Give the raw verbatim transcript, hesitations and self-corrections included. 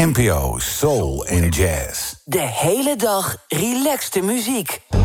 N P O Soul en Jazz. De hele dag relaxte muziek.